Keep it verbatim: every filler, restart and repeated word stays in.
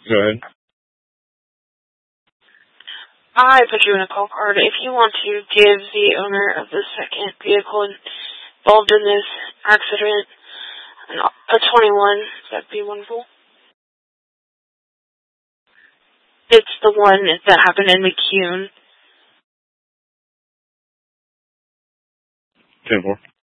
Go ahead. I put you in a call card. If you want to give the owner of the second vehicle involved in this accident a twenty-one, that'd be wonderful. It's the one that happened in McCune. ten four.